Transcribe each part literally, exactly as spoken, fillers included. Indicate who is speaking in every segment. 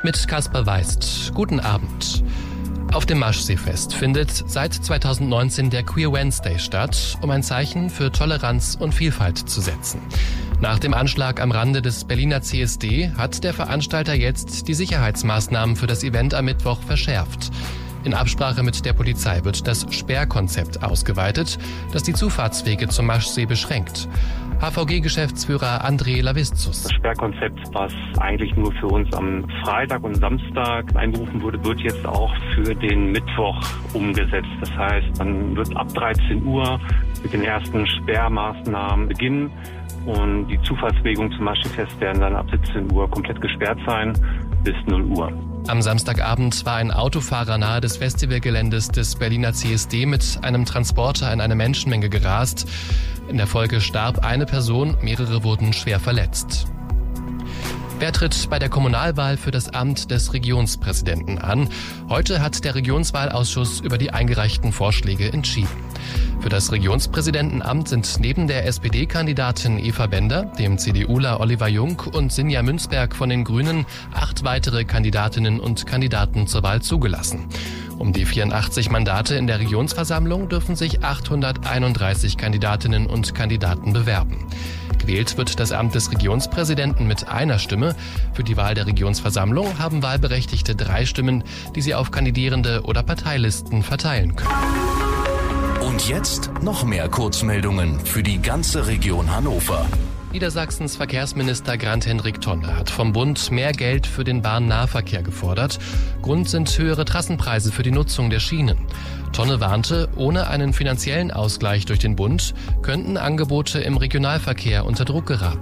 Speaker 1: Mit Kaspar Weist. Guten Abend. Auf dem Maschseefest findet seit zweitausendneunzehn der Queer Wednesday statt, um ein Zeichen für Toleranz und Vielfalt zu setzen. Nach dem Anschlag am Rande des Berliner C S D hat der Veranstalter jetzt die Sicherheitsmaßnahmen für das Event am Mittwoch verschärft. In Absprache mit der Polizei wird das Sperrkonzept ausgeweitet, das die Zufahrtswege zum Maschsee beschränkt. H V G-Geschäftsführer André Lavizzus.
Speaker 2: Das Sperrkonzept, was eigentlich nur für uns am Freitag und Samstag einberufen wurde, wird jetzt auch für den Mittwoch umgesetzt. Das heißt, man wird ab dreizehn Uhr mit den ersten Sperrmaßnahmen beginnen und die Zufahrtswege zum Maschsee-Fest werden dann ab siebzehn Uhr komplett gesperrt sein bis null Uhr.
Speaker 1: Am Samstagabend war ein Autofahrer nahe des Festivalgeländes des Berliner C S D mit einem Transporter in eine Menschenmenge gerast. In der Folge starb eine Person, mehrere wurden schwer verletzt. Wer tritt bei der Kommunalwahl für das Amt des Regionspräsidenten an? Heute hat der Regionswahlausschuss über die eingereichten Vorschläge entschieden. Für das Regionspräsidentenamt sind neben der S P D-Kandidatin Eva Bender, dem CDUler Oliver Jung und Sinja Münzberg von den Grünen acht weitere Kandidatinnen und Kandidaten zur Wahl zugelassen. Um die vierundachtzig Mandate in der Regionsversammlung dürfen sich achthunderteinunddreißig Kandidatinnen und Kandidaten bewerben. Gewählt wird das Amt des Regionspräsidenten mit einer Stimme. Für die Wahl der Regionsversammlung haben Wahlberechtigte drei Stimmen, die sie auf Kandidierende oder Parteilisten verteilen können.
Speaker 3: Und jetzt noch mehr Kurzmeldungen für die ganze Region Hannover.
Speaker 1: Niedersachsens Verkehrsminister Grant-Hendrik Tonne hat vom Bund mehr Geld für den Bahnnahverkehr gefordert. Grund sind höhere Trassenpreise für die Nutzung der Schienen. Tonne warnte, ohne einen finanziellen Ausgleich durch den Bund könnten Angebote im Regionalverkehr unter Druck geraten.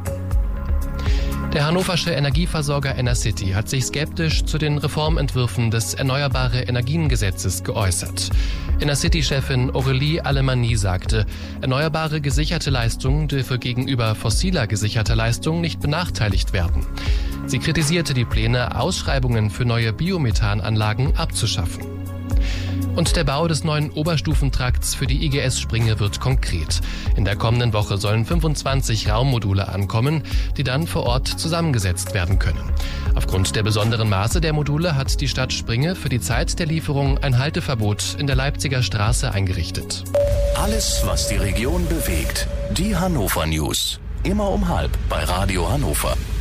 Speaker 1: Der hannoversche Energieversorger Enercity hat sich skeptisch zu den Reformentwürfen des Erneuerbare Energien-Gesetzes geäußert. Enercity-Chefin Aurélie Alemanni sagte, erneuerbare gesicherte Leistung dürfe gegenüber fossiler gesicherter Leistung nicht benachteiligt werden. Sie kritisierte die Pläne, Ausschreibungen für neue Biomethananlagen abzuschaffen. Und der Bau des neuen Oberstufentrakts für die I G S-Springe wird konkret. In der kommenden Woche sollen fünfundzwanzig Raummodule ankommen, die dann vor Ort zusammengesetzt werden können. Aufgrund der besonderen Maße der Module hat die Stadt Springe für die Zeit der Lieferung ein Halteverbot in der Leipziger Straße eingerichtet.
Speaker 3: Alles, was die Region bewegt. Die Hannover News. Immer um halb bei Radio Hannover.